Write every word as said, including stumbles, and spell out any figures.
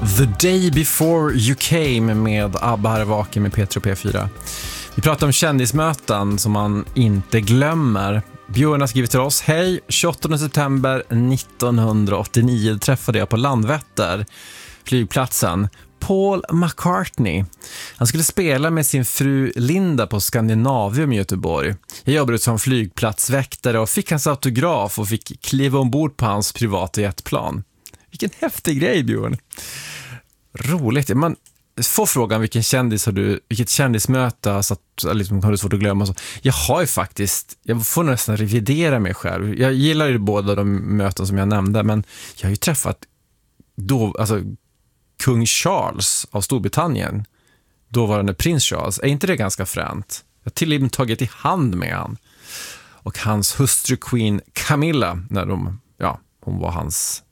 The Day Before You Came med ABBA här vaken med Petro P fyra. Vi pratar om kändismöten som man inte glömmer. Björn har skrivit till oss: hej, tjugoåttonde september nittonhundraåttionio träffade jag på Landvetter, flygplatsen, Paul McCartney. Han skulle spela med sin fru Linda på Skandinavium i Göteborg. Jag jobbade som flygplatsväktare och fick hans autograf och fick kliva ombord på hans privata jetplan. Vilken häftig grej, Björn. Roligt. Man får frågan vilken kändis har du, vilket kändismöte så att liksom, har du svårt att glömma. Så. Jag har ju faktiskt, jag får nästan revidera mig själv. Jag gillar ju båda de möten som jag nämnde, men jag har ju träffat då, alltså kung Charles av Storbritannien, dåvarande prins Charles. Är inte det ganska fränt? Jag har till och med tagit i hand med han. Och hans hustru Queen Camilla, när de, ja, hon var hans